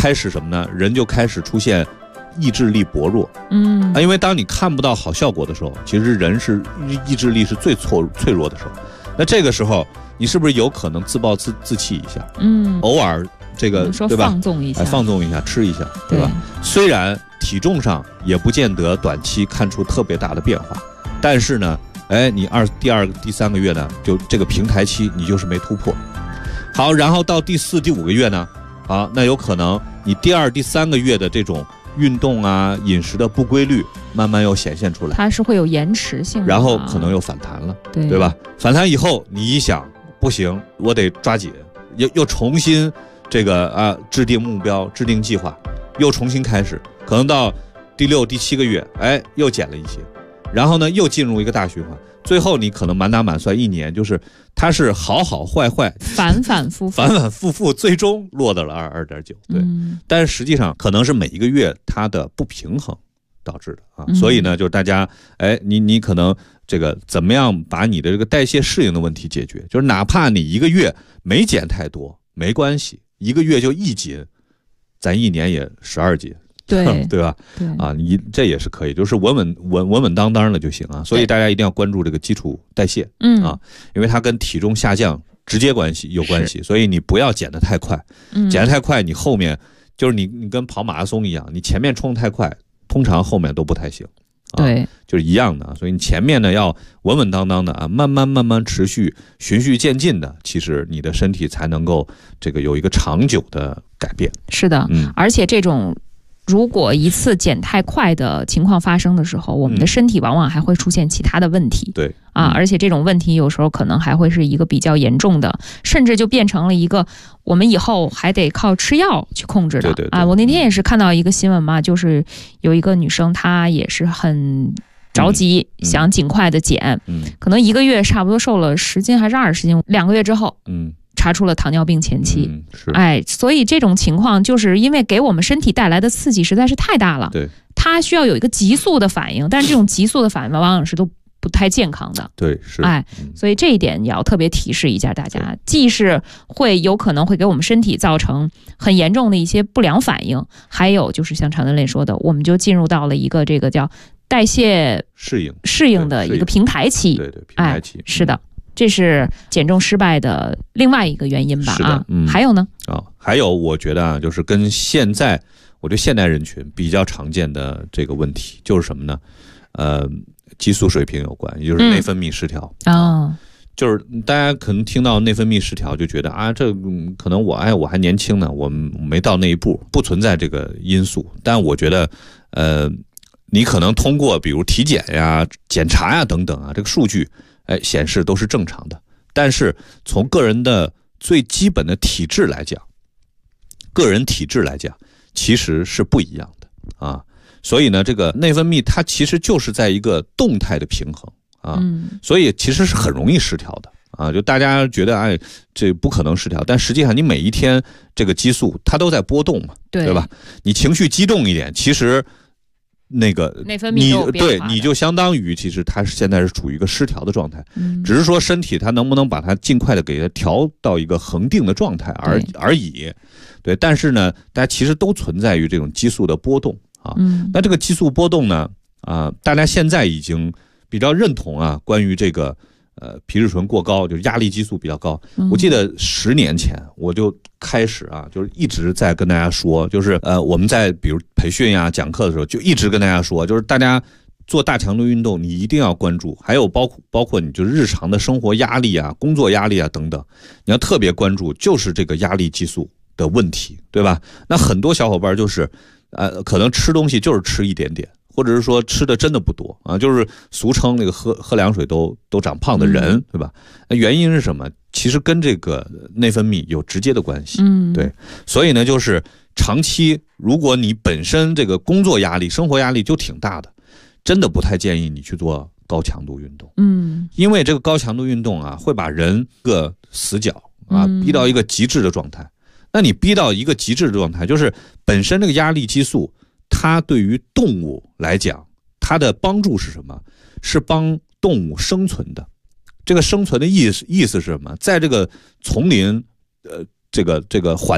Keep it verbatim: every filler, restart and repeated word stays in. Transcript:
开始什么呢？人就开始出现意志力薄弱。 嗯， 啊，因为当你看不到好效果的时候，其实人是意志力是最脆脆弱的时候。那这个时候，你是不是有可能自暴自自弃一下？ 嗯， 偶尔这个对吧？ 放纵一下， 哎，放纵一下，吃一下，对吧？对，虽然体重上也不见得短期看出特别大的变化，但是呢，哎，你二第二第三个月呢，就这个平台期你就是没突破。好，然后到第四、第五个月呢，好，那有可能你第二、第三个月的这种运动啊、饮食的不规律，慢慢又显现出来， 它是会有延迟性的， 然后可能又反弹了， 对对吧？反弹以后，你一想不行，我得抓紧，又又重新这个啊制定目标、制定计划，又重新开始，可能到第六、第七个月，哎，又减了一些，然后呢，又进入一个大循环。最后你可能满打满算一年，就是它是好好坏坏， 反反复复， 反反复复，最终落到了二二点九。对、 嗯， 但是实际上可能是每一个月它的不平衡导致的啊。 嗯、 所以呢，就是大家，哎，你你可能这个怎么样把你的这个代谢适应的问题解决？就是哪怕你一个月没减太多，没关系，一个月就一斤，咱一年也十二斤。 对对吧？ 对啊，你这也是可以，就是稳稳稳稳稳当当的就行啊。所以大家一定要关注这个基础代谢， 嗯啊，因为它跟体重下降直接关系有关系，所以你不要减得太快， 嗯、 减得太快，你后面就是你你跟跑马拉松一样，你前面冲太快，通常后面都不太行。啊、 对， 就是一样的，所以你前面呢要稳稳当当的啊，慢慢慢慢持续循序渐进的，其实你的身体才能够这个有一个长久的改变。 是的， 嗯， 而且这种。如果一次减太快的情况发生的时候，我们的身体往往还会出现其他的问题。 对、 嗯、啊，而且这种问题有时候可能还会是一个比较严重的，甚至就变成了一个我们以后还得靠吃药去控制的。 对对对啊，我那天也是看到一个新闻嘛，就是有一个女生她也是很着急， 嗯、 想尽快的减、 嗯， 可能一个月差不多瘦了十斤还是二十斤，两个月之后， 嗯。 查出了糖尿病前期、 嗯、是， 哎，所以这种情况就是因为给我们身体带来的刺激实在是太大了， 对， 它需要有一个急速的反应，但是这种急速的反应往往是都不太健康的， 对，是， 哎，所以这一点也要特别提示一下大家，既是会有可能会给我们身体造成很严重的一些不良反应，还有就是像常德磊说的，我们就进入到了一个这个叫代谢适应适应的一个平台期， 对对，平台期、 哎，是的。这是减重失败的另外一个原因吧？啊， 嗯， 还有呢？ 啊，还有我觉得啊，就是跟现在我觉得现代人群比较常见的这个问题就是什么呢？呃，激素水平有关，也就是内分泌失调啊、嗯哦。 就是大家可能听到内分泌失调就觉得啊，这可能我哎我还年轻呢，我没到那一步，不存在这个因素。但我觉得，呃，你可能通过比如体检呀、检查呀等等啊，这个数据。哎，显示都是正常的，但是从个人的最基本的体质来讲，个人体质来讲，其实是不一样的啊。所以呢，这个内分泌它其实就是在一个动态的平衡啊， 嗯、 所以其实是很容易失调的啊。就大家觉得哎，这不可能失调，但实际上你每一天这个激素它都在波动嘛， 对, 对吧？你情绪激动一点，其实。那个内分泌你对你就相当于其实它现在是处于一个失调的状态、 嗯、 只是说身体它能不能把它尽快的给它调到一个恒定的状态而而已。对，但是呢大家其实都存在于这种激素的波动啊、 嗯、 那这个激素波动呢啊、呃，大家现在已经比较认同啊关于这个呃皮质醇过高，就是压力激素比较高、嗯、我记得十年前我就开始啊，就是一直在跟大家说，就是呃我们在比如培训呀、讲课的时候，就一直跟大家说，就是大家做大强度运动，你一定要关注，还有包括包括你就是日常的生活压力啊、工作压力啊等等，你要特别关注，就是这个压力激素的问题，对吧？那很多小伙伴就是呃可能吃东西就是吃一点点。或者是说吃的真的不多啊，就是俗称那个喝喝凉水都都长胖的人、嗯，对吧？那原因是什么？其实跟这个内分泌有直接的关系。 嗯， 对，所以呢，就是长期如果你本身这个工作压力、生活压力就挺大的，真的不太建议你去做高强度运动。 嗯， 因为这个高强度运动啊，会把人个死角啊逼到一个极致的状态。那你逼到一个极致的状态，就是本身这个压力激素。它对于动物来讲，它的帮助是什么？是帮动物生存的。这个生存的意思意思是什么？在这个丛林，呃，这个这个环